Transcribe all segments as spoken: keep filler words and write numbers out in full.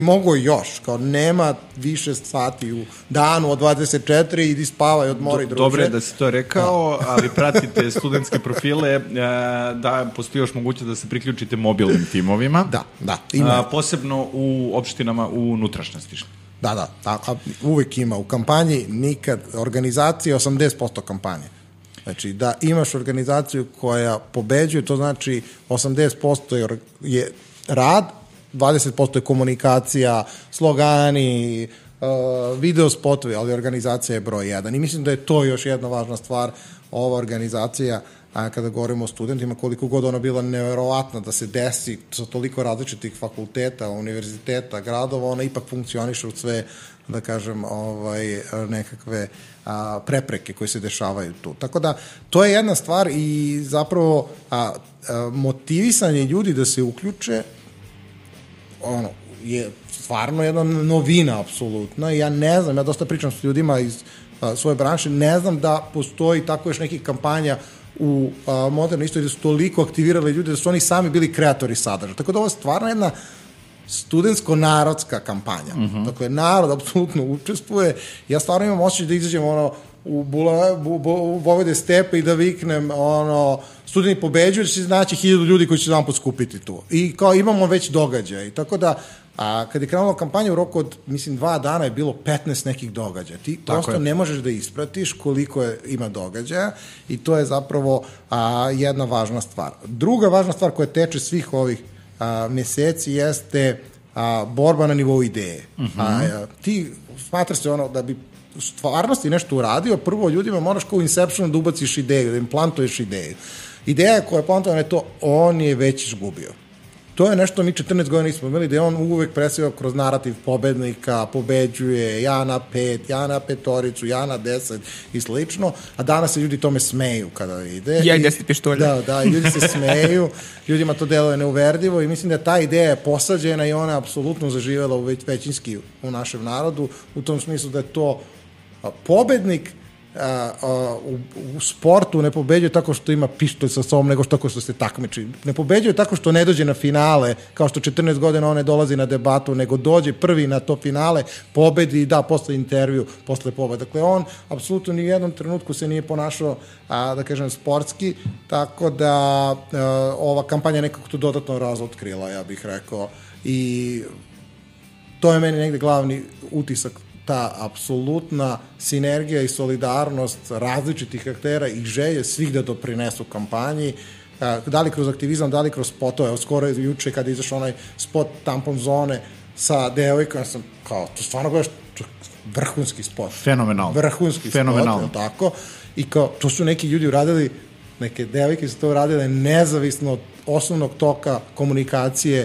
Mogu još, kao nema više sati u danu od dvadeset četiri, idi spavaj, odmori druže. Dobro je da si to rekao, ali pratite studentske profile, da postoji još moguće da se priključite mobilnim timovima. Da, da. Ima. Posebno u opštinama u unutrašnjosti. Da, da, da, uvek ima. U kampanji nikad, organizacija osamdeset posto kampanje. Znači, da imaš organizaciju koja pobeđuje, to znači osamdeset posto je, je rad, dvadeset posto je komunikacija, slogani, uh, video spotovi, ali organizacija je broj jedan. I mislim da je to još jedna važna stvar, ova organizacija, a kada govorimo o studentima, koliko god ona bila neverovatna da se desi sa toliko različitih fakulteta, univerziteta, gradova, ona ipak funkcioniše u sve, da kažem, ovaj, nekakve a, prepreke koje se dešavaju tu. Tako da, to je jedna stvar i zapravo a, a, motivisanje ljudi da se uključe ono, je stvarno jedna novina, apsolutna. Ja ne znam, ja dosta pričam s ljudima iz a, svoje branše, ne znam da postoji tako još nekih kampanja u a, modernoj istoriji da su toliko aktivirali ljude, da su oni sami bili kreatori sadržaja. Tako da ovo je stvarno jedna studentsko-narodska kampanja. Uh-huh. Dakle, narod apsolutno učestvuje. Ja stvarno imam osjećaj da izađem ono, u, bula, bu, bu, u Vojvode stepe i da viknem ono, studenti pobeđuju, da će znači hiljadu ljudi koji će nam poskupiti tu. I kao imamo već događaj. Tako da, a kad je krenula kampanja u roku od, mislim, dva dana je bilo petnaest nekih događaja. Ti tako prosto je. Ne možeš da ispratiš koliko je, ima događaja i to je zapravo a, jedna važna stvar. Druga važna stvar koja teče svih ovih a, meseci jeste a, borba na nivou ideje. Uh-huh. a, a, ti smatraš se ono da bi u stvarnosti nešto uradio, prvo ljudima moraš kao u Inceptionu da ubaciš ideju, da im plantuješ ideju. Ideja koja je plantovana je to, on je već izgubio. To je nešto mi četrnaest godina nismo imali, da je on uvek predstavio kroz narativ pobednika, pobeđuje, ja na pet, ja na petoricu, ja na deset i slično, a danas se ljudi tome smeju kada ide. Ja i deset pištolja. Da, da, ljudi se smeju, ljudima to deluje neuverdivo i mislim da ta ideja je posađena i ona je apsolutno zaživela u već, većinski u našem narodu, u tom smislu da je to pobednik a, a, u, u sportu ne pobeđuje tako što ima pištolj sa sobom, nego što tako što se takmiči. Ne pobeđuje tako što ne dođe na finale, kao što četrnaest godina on ne dolazi na debatu, nego dođe prvi na to finale, pobedi i da posle intervju, posle pobeda. Dakle, on apsolutno ni u jednom trenutku se nije ponašao, a, da kažem, sportski, tako da a, ova kampanja nekako to dodatno razotkrila, ja bih rekao. I to je meni negde glavni utisak, ta apsolutna sinergija i solidarnost različitih aktera i želje svih da doprinesu kampanji, da li kroz aktivizam, da li kroz spotove. Skoro je juče kada izašao onaj spot tampon zone sa devojkom, sam kao, to stvarno gledaš vrhunski spot. Fenomenalno. Vrhunski Fenomenalno. spot, tako. I kao, to su neki ljudi uradili, neke devojke su to uradile nezavisno od osnovnog toka komunikacije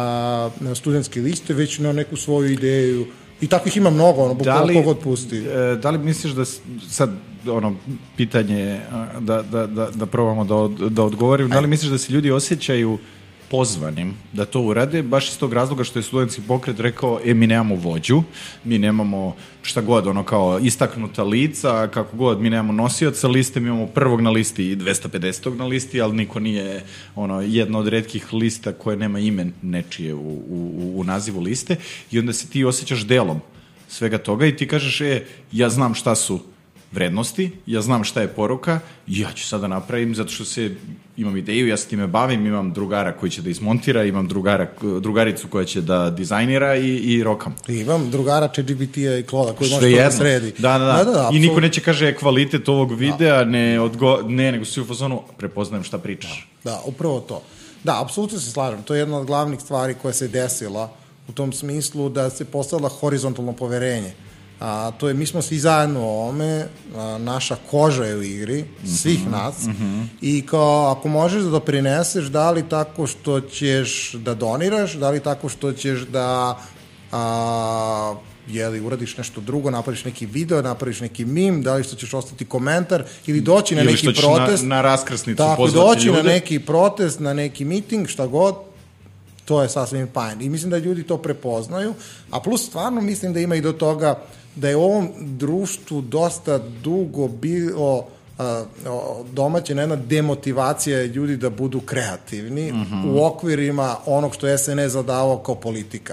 a, na studentski liste, već na neku svoju ideju. I takvih ima mnogo, ono, bukvalno kogod pusti. Da li misliš da sad, ono, pitanje da, da, da, da probamo da, od, da odgovorim, da li misliš da se ljudi osjećaju pozvanim da to urade, baš iz tog razloga što je studentski pokret rekao, e, mi nemamo vođu, mi nemamo šta god, ono, kao istaknuta lica, kako god, mi nemamo nosioca liste, mi imamo prvog na listi i dvesta pedesetog na listi, ali niko nije, ono, jedna od retkih lista koje nema ime nečije u, u, u nazivu liste i onda se ti osjećaš delom svega toga i ti kažeš, e, ja znam šta su vrednosti, ja znam šta je poruka i ja ću sada napravim zato što se imam ideju, ja se time bavim, imam drugara koji će da izmontira, imam drugara, drugaricu koja će da dizajnira i, i rokam. I imam drugara ChatGPT-a i Kloda koji može to da sredi. Da, da, da. da, da, da I niko neće kaže kvalitet ovog videa, da. ne, odgo, ne, nego svi u fazonu prepoznajem šta pričaš. Da, da, upravo to. Da, apsolutno se slažem. To je jedna od glavnih stvari koja se desila u tom smislu da se postavila horizontalno poverenje. A, to je, mi smo svi zajedno o ome, a, naša koža je u igri, svih mm-hmm, nas, mm-hmm. I kao, ako možeš da doprineseš, da li tako što ćeš da doniraš, da li tako što ćeš da a, jeli, uradiš nešto drugo, napraviš neki video, napraviš neki mim, da li što ćeš ostati komentar, ili doći na ili neki protest. Na, na raskrsnicu tako, pozvati doći ljude. Na neki protest, na neki miting, šta god, to je sasvim fajn. I mislim da ljudi to prepoznaju, a plus stvarno mislim da ima i do toga da je u ovom društvu dosta dugo bilo a, domaćena jedna demotivacija ljudi da budu kreativni mm-hmm. u okvirima onog što je S N S zadavao kao politika.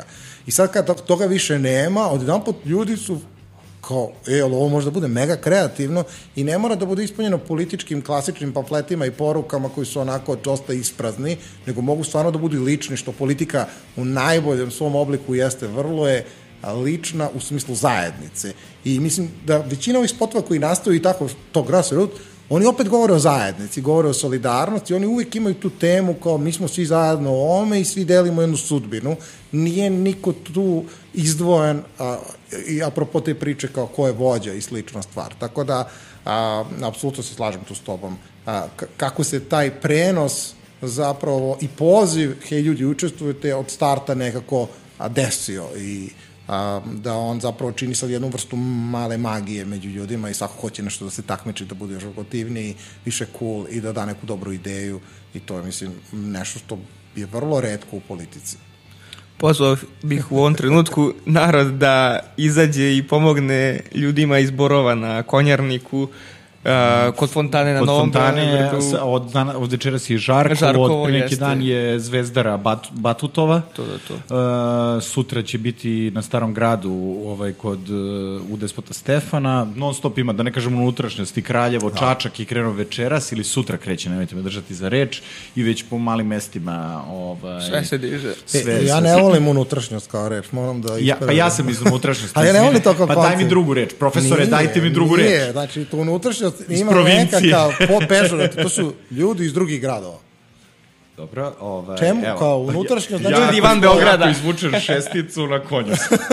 I sad kad toga više nema, odjedanput ljudi su kao, e, ali ovo može da bude mega kreativno i ne mora da bude ispunjeno političkim, klasičnim pamfletima i porukama koji su onako dosta isprazni, nego mogu stvarno da budu i lični, što politika u najboljem svom obliku jeste, vrlo je lična u smislu zajednice. I mislim da većina ovih spotova koji nastaju i tako to grassroots, oni opet govore o zajednici, govore o solidarnosti, oni uvijek imaju tu temu kao mi smo svi zajedno o ome i svi delimo jednu sudbinu. Nije niko tu izdvojen, a, i apropo te priče kao ko je vođa i slična stvar. Tako da, a, apsolutno se slažem tu s tobom. A, k- kako se taj prenos zapravo i poziv, hej ljudi učestvujete, od starta nekako a, desio i a, da on zapravo čini sad jednu vrstu male magije među ljudima i svako hoće nešto da se takmiči, da bude još gotivniji, više cool i da da neku dobru ideju i to je, mislim, nešto što je vrlo retko u politici. Pozvao bih u ovom trenutku narod da izađe i pomogne ljudima iz Borova na Konjarniku, Uh, kod Fontane na kod Novom Fontane, Beogradu. od, dana, od večeras je Žarkovo, Žarkovo, od neki jeste. dan je Zvezdara Bat, Batutova. To da to. Uh, sutra će biti na Starom gradu ovaj, kod uh, u Despota Stefana. Non stop ima, da ne kažem unutrašnjosti, Kraljevo, da. Čačak je krenuo večeras ili sutra kreće, nemojte me držati za reč, i već po malim mestima ovaj, sve se diže. Sve, e, ja ne volim unutrašnjost kao reč, moram da... Ja, pa ja sam iz unutrašnjosti. Ali ja ne volim to kao Pa koncept. daj mi drugu reč, profesore, Nije, dajte mi drugu nije, reč. Znači, tu unutrašnjost Iz ima nekakav pežorativ, to su ljudi iz drugih gradova. Dobro, ovaj... Čemu? Evo, Kao unutrašnjost? Ja, Znači, Ljudi van Beograda. Jako izvučem šesticu na konju.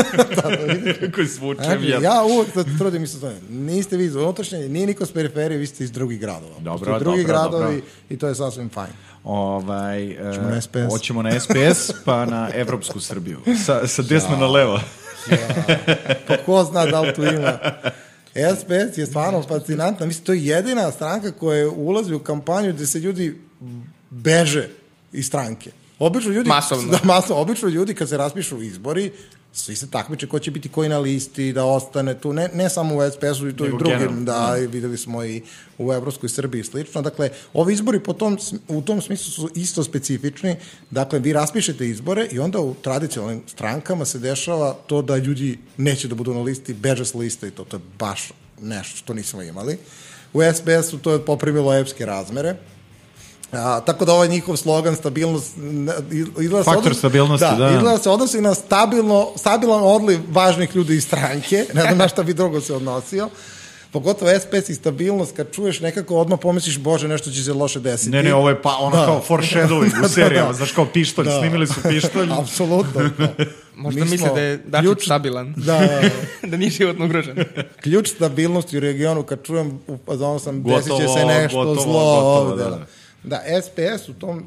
Kako izvučem znači, ja. ja uvek da trudim isto to. Niste vi iz unutrašnje, nije niko s periferije, vi ste iz drugih gradova. Dobro, drugi dobro, gradovi dobro. I to je sasvim fajn. Ovaj, Hoćemo na S P S. Hoćemo na S P S, pa na Evropsku Srbiju. Sa, sa desna na levo. Ja, pa ko zna da li tu ima... S P S je stvarno fascinantna. Mislim, to je jedina stranka koja ulazi u kampanju gde se ljudi beže iz stranke. Obično ljudi... Masovno. Da, masovno. Obično ljudi kad se raspišu izbori, svi se takmiče ko će biti koji na listi, da ostane tu, ne, ne samo u S P S-u i to i drugim, general. Da, i videli smo i u Evropskoj Srbiji i slično. Dakle, ovi izbori po tom, u tom smislu su isto specifični. Dakle, vi raspišete izbore i onda u tradicionalnim strankama se dešava to da ljudi neće da budu na listi, beže s liste i to. To je baš nešto što nismo imali. U S P S-u to je poprimilo epske razmere. A, tako da ovaj njihov slogan stabilnost izgleda faktor odnosi, stabilnosti, da, da. Izgleda se odnosi na stabilno, stabilan odliv važnih ljudi iz stranke, ne znam na šta bi drugo se odnosio. Pogotovo S P S i stabilnost, kad čuješ nekako odmah pomisliš, bože, nešto će se loše desiti. Ne, ne, ovo je pa ono da. Kao foreshadowing u serijama, da, da. Znaš, kao pištolj, da. Snimili su pištolj. Apsolutno. Da. Možda misle da je Dačić ključ, stabilan. Da, da nije životno ugrožen. Ključ stabilnosti u regionu, kad čujem, uzmano sam, gotovo, desit će se nešto gotovo, zlo gotovo, ovde. Da. Da, S P S u tom, uh,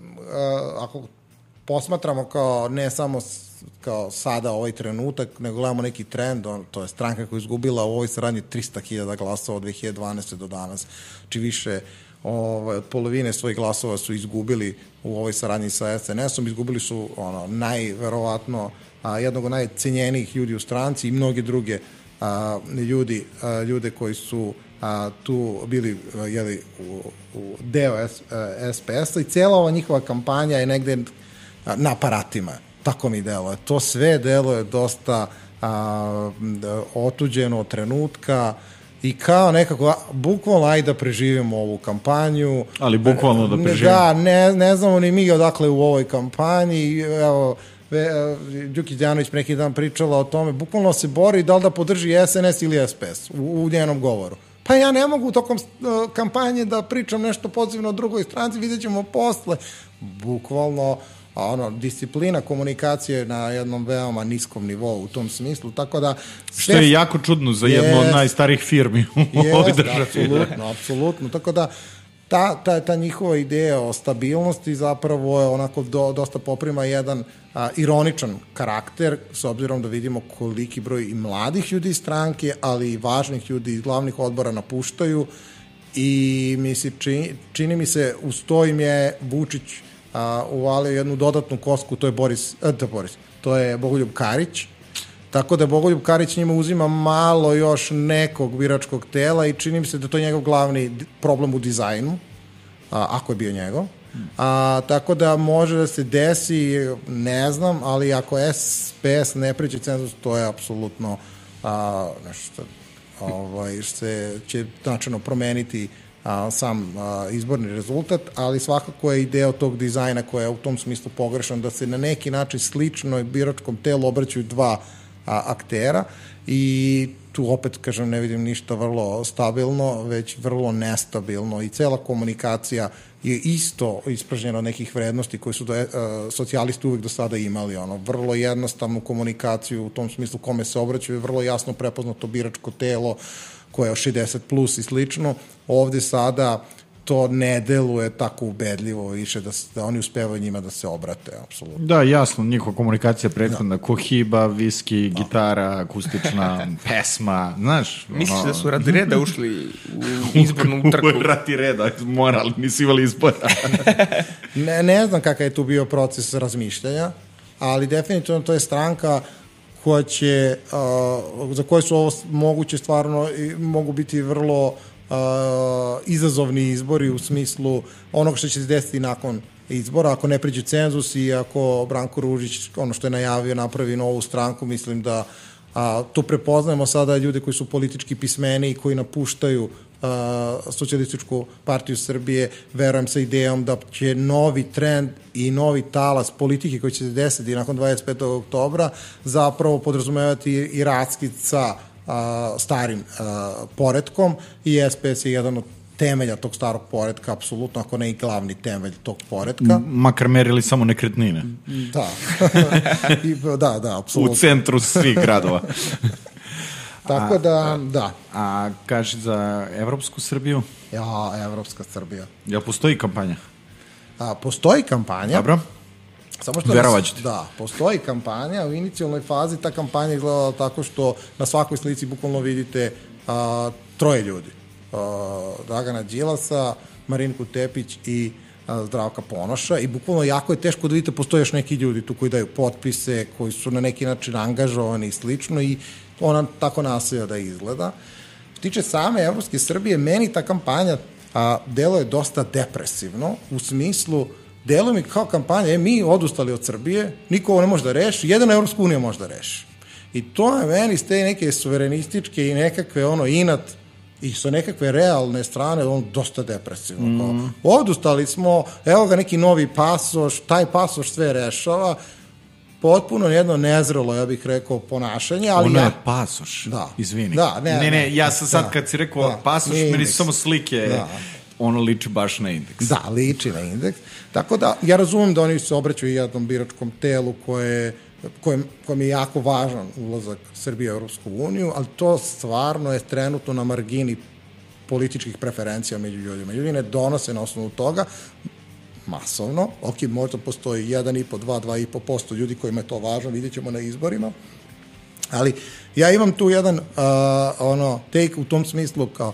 ako posmatramo kao ne samo kao sada ovaj trenutak, nego gledamo neki trend, on, to je stranka koja je izgubila u ovoj saradnji trista hiljada glasova od dve hiljade dvanaeste do danas, či više ovaj, od polovine svojih glasova su izgubili u ovoj saradnji sa S N S-om, izgubili su ono, najverovatno a, jednog od najcenjenijih ljudi u stranci i mnogi druge a, ljudi, a, ljude koji su a, tu bili jeli, u, u deo S, a, S P S-a i cijela ova njihova kampanja je negde a, na aparatima. Tako mi deluje. To sve deluje dosta a, otuđeno od trenutka i kao nekako, bukvalno ajde da preživimo ovu kampanju. Ali bukvalno da preživimo. Da, ne, ne znamo ni mi odakle u ovoj kampanji. Evo, Đukić Dejanović preki dan pričala o tome, bukvalno se bori da li da podrži S N S ili S P S u, u njenom govoru. Pa ja ne mogu tokom uh, kampanje da pričam nešto pozitivno o drugoj stranci, vidjet ćemo posle. Bukvalno, a ono, disciplina komunikacije na jednom veoma niskom nivou u tom smislu, tako da... Sve... Što je jako čudno za jednu yes, od najstarijih firmi u yes, ovoj državi. Apsolutno, apsolutno, tako da ta, ta, ta njihova ideja o stabilnosti zapravo je onako do, dosta poprima jedan a, ironičan karakter, s obzirom da vidimo koliki broj i mladih ljudi iz stranke, ali i važnih ljudi iz glavnih odbora napuštaju i misli, čini, čini mi se uz to im je Vučić a, uvalio jednu dodatnu kosku, to je Boris, eh, to, Boris, to je Bogoljub Karić, tako da Bogoljub Karić njima uzima malo još nekog biračkog tela i čini mi se da to je njegov glavni problem u dizajnu, a, ako je bio njegov. A, tako da može da se desi, ne znam, ali ako S P S ne pređe cenzus, to je apsolutno a, nešto ovaj, se će značajno promeniti a, sam a, izborni rezultat, ali svakako je i deo tog dizajna koja je u tom smislu pogrešan, da se na neki način slično biračkom telu obraćaju dva a, aktera i tu opet, kažem, ne vidim ništa vrlo stabilno, već vrlo nestabilno i cela komunikacija je isto ispražnjena od nekih vrednosti koje su do, e, socijalisti uvek do sada imali, ono, vrlo jednostavnu komunikaciju u tom smislu kome se obraćaju, vrlo jasno prepoznato biračko telo koje je šezdeset plus i slično. Ovde sada to ne deluje tako ubedljivo više da, da oni uspevaju njima da se obrate, apsolutno. Da, jasno, njihova komunikacija prethodna, da. Kohiba, viski, gitara, akustična, pesma, znaš. Misliš ono... da su radi reda ušli u izbornu trku? Radi reda, moral, nisi imali izbora. ne, ne znam kakav je tu bio proces razmišljanja, ali definitivno to je stranka koja će, uh, za koje su ovo moguće stvarno, mogu biti vrlo Uh, izazovni izbori u smislu onog što će se desiti nakon izbora, ako ne pređe cenzus i ako Branko Ružić, ono što je najavio, napravi novu stranku, mislim da a, to prepoznajemo sada ljude koji su politički pismeni i koji napuštaju a, Socijalističku partiju Srbije, verujem sa idejom da će novi trend i novi talas politike koji će se desiti nakon dvadeset petog oktobra zapravo podrazumevati i raskid sa A, starim a, poretkom i S P S je jedan od temelja tog starog poretka, apsolutno, ako ne i glavni temelj tog poretka. Makar merili samo nekretnine. Da, I, da, da, apsolutno. U centru svih gradova. Tako da, a, da. A kaži za Evropsku Srbiju? Ja, Evropska Srbija. Jel postoji kampanja? A, postoji kampanja. Dobro. Samo što Verovaćete. Da, postoji kampanja, u inicijalnoj fazi ta kampanja izgledala tako što na svakoj slici bukvalno vidite a, troje ljudi. A, Dragana Đilasa, Marinku Tepić i a, Zdravka Ponoša i bukvalno jako je teško da vidite, postoje još neki ljudi tu koji daju potpise, koji su na neki način angažovani i slično i ona tako nasilja da izgleda. Što tiče same Evropske Srbije, meni ta kampanja a, delo je dosta depresivno u smislu delo mi kao kampanja, e, mi odustali od Srbije, niko ovo ne može da reši, jedino Evropska unija može da reši. I to je meni s te neke suverenističke i nekakve ono inat i sa nekakve realne strane on dosta depresivno. Mm. Kao, odustali smo, evo ga neki novi pasoš, taj pasoš sve rešava, potpuno jedno nezrelo, ja bih rekao, ponašanje, ali ono ja... je pasoš, da. Izvini. Da, ne, ne, ne, ja sam sad da, kad si rekao da, pasoš, meni su samo slike... Da. Ono liči baš na indeks. Da, liči na indeks. Tako da, ja razumem da oni se obraćaju jednom biračkom telu koje, koje, kojem je jako važan ulazak Srbije u Evropsku uniju, ali to stvarno je trenutno na margini političkih preferencija među ljudima. Ljudi ne donose na osnovu toga masovno. Ok, možda postoji jedan i po, dva, dva i po posto ljudi kojima je to važno, vidjet ćemo na izborima. Ali ja imam tu jedan uh, ono, take u tom smislu kao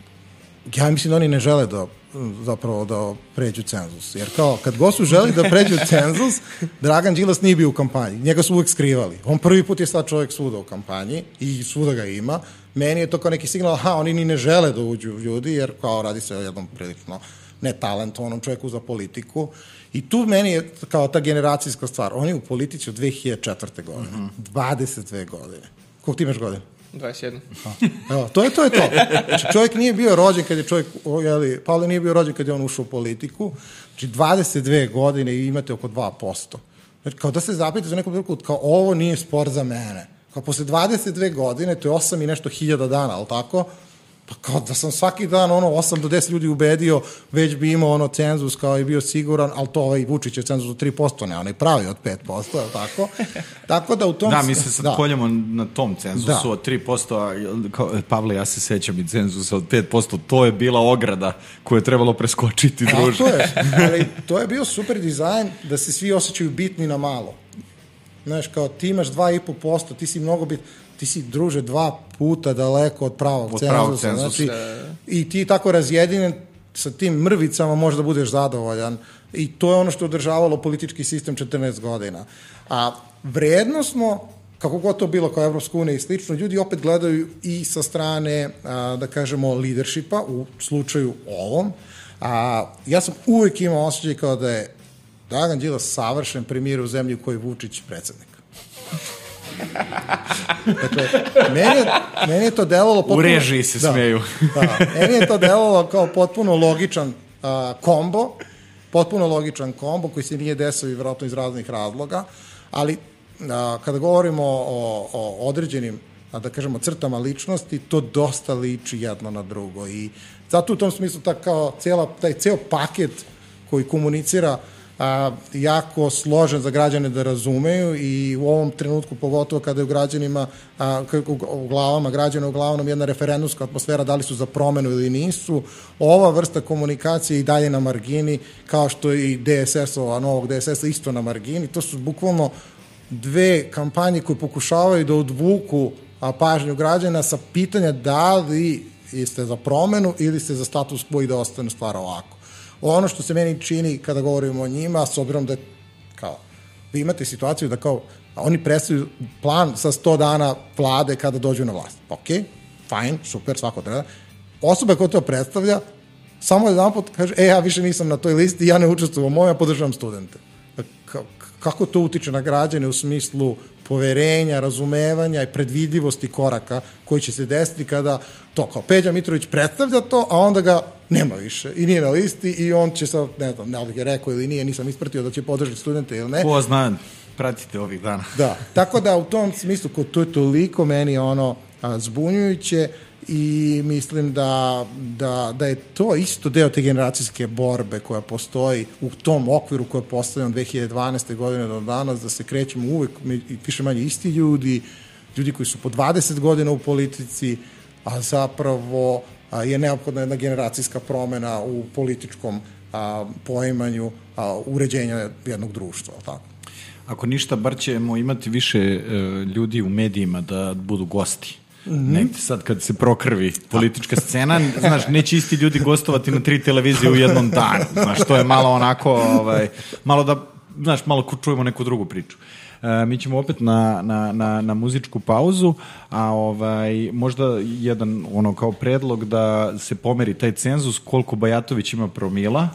ja mislim da oni ne žele da zapravo da pređu cenzus. Jer kao, kad god su želi da pređu cenzus, Dragan Đilas nije bio u kampanji. Njega su uvek skrivali. On prvi put je sad čovjek svuda u kampanji i svuda ga ima. Meni je to kao neki signal, aha, oni ni ne žele da uđu ljudi, jer kao radi se o jednom prilično netalentovanom čovjeku za politiku. I tu meni je kao ta generacijska stvar. On je u politici od dve hiljade četvrte godine. Mm-hmm. dvadeset dve godine. Koliko ti imaš godine? dvadeset jedan. Evo, to je to je to. Znači, čovjek nije bio rođen kad je čovjek, jeli, Pavle nije bio rođen kad je on ušao u politiku. Znači, dvadeset dve godine i imate oko dva posto. Znači, kao da se zapite za nekom drugu, kao ovo nije sport za mene. Kao posle dvadeset dve godine, to je osam i nešto hiljada dana, ali tako? Pa kao da sam svaki dan ono osam do deset ljudi ubedio, već bi imao ono cenzus kao i bio siguran, ali to ovaj Vučić je cenzus od tri posto, ne, onaj pravi od pet posto, je li tako? Tako da u tom... Da, mi se sad da. koljemo na tom cenzusu da. od tri posto, a, kao, Pavle, ja se sećam i cenzusa od pet posto, to je bila ograda koju je trebalo preskočiti, druže. Tako je, ali to je bio super dizajn da se svi osjećaju bitni na malo. Znaš, kao ti imaš dva i po posto, ti si mnogo bit... ti si, druže, dva puta daleko od pravog od cenzusa. Cenzus. Znači, i ti tako razjedinjen sa tim mrvicama možda budeš zadovoljan. I to je ono što je održavalo politički sistem četrnaest godina. A vrednosno, kako god to bilo kao Evropska unija i slično, ljudi opet gledaju i sa strane, a, da kažemo, leadershipa, u slučaju ovom, A, ja sam uvijek imao osjećaj kao da je Dragan Đilas savršen premijer u zemlji u kojoj Vučić predsjednik. Dakle, meni je, meni je to delovalo potpuno... U režiji se da, smeju. Da, meni je to delovalo kao potpuno logičan a, kombo, potpuno logičan kombo koji se nije desio i vjerojatno iz raznih razloga, ali a, kada govorimo o, o određenim, a, da kažemo, crtama ličnosti, to dosta liči jedno na drugo i zato u tom smislu ta, kao cijela, taj ceo paket koji komunicira a, jako složen za građane da razumeju i u ovom trenutku pogotovo kada je u građanima a, u, u glavama građana uglavnom jedna referendumska atmosfera da li su za promenu ili nisu, ova vrsta komunikacije i dalje na margini kao što i D S S-ova, novog D S S-a isto na margini, to su bukvalno dve kampanje koje pokušavaju da odvuku a, pažnju građana sa pitanja da li ste za promenu ili ste za status quo i da ostane stvar ovako. Ono što se meni čini kada govorimo o njima, s obzirom da kao, vi imate situaciju da kao oni predstavljaju plan sa sto dana vlade kada dođu na vlast. Ok, fajn, super, svako treba. Osoba koja to predstavlja samo jedan put kaže, e, ja više nisam na toj listi, ja ne učestvujem u mojoj, ja podržavam studente. Ka- kako to utiče na građane u smislu poverenja, razumevanja i predvidivosti koraka koji će se desiti kada to kao Peđa Mitrović predstavlja to, a onda ga nema više i nije na listi i on će sad, ne znam, ne li je rekao ili nije, nisam ispratio da će podržati studente ili ne. Ko zna, pratite ovih dana. Da, tako da u tom smislu ko to je toliko meni ono a, zbunjujuće i mislim da, da, da je to isto deo te generacijske borbe koja postoji u tom okviru koja je postavljena dve hiljade dvanaeste. godine do danas, da se krećemo uvek više manje isti ljudi, ljudi koji su po dvadeset godina u politici, a zapravo a, je neophodna jedna generacijska promena u političkom a, poimanju a, uređenja jednog društva, tako? Ako ništa, bar ćemo imati više e, ljudi u medijima da budu gosti. Mm-hmm. Negde sad kad se prokrvi politička scena, znaš, neće isti ljudi gostovati na tri televizije u jednom danu, znaš, to je malo onako, ovaj, malo da, znaš, malo čujemo neku drugu priču. E, mi ćemo opet na, na, na, na muzičku pauzu, a ovaj, možda jedan ono kao predlog da se pomeri taj cenzus koliko Bajatović ima promila,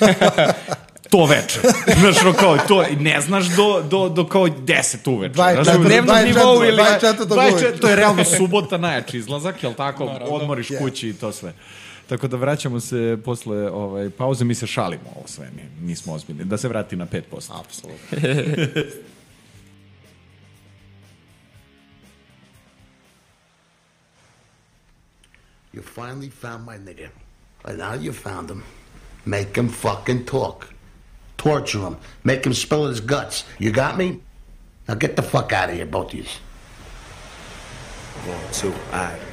to večer. Znaš, no kao, to ne znaš do, do, do kao deset uveče. Na dnevnom nivou ili... To je realno subota najjači izlazak, jel tako? Odmoriš kući i to sve. Tako da vraćamo se posle ovaj, pauze, mi se šalimo ovo sve, mi nismo ozbiljni. Da se vrati na pet posto. Apsolutno. You finally found my nigga. And now you found him. Make him fucking talk. Torture him. Make him spill his guts. You got me? Now get the fuck out of here, both of you. One, two, all right.